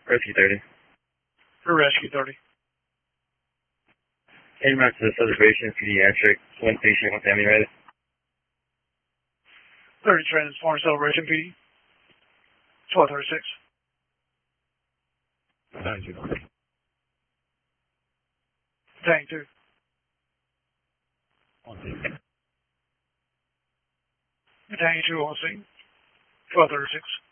Rescue 30. For Rescue 30. En route to the observation, pediatric, one patient, one family ready. 30 transform celebration PD. 1236. Tank 2. 1 Tank 2 on scene. 1236.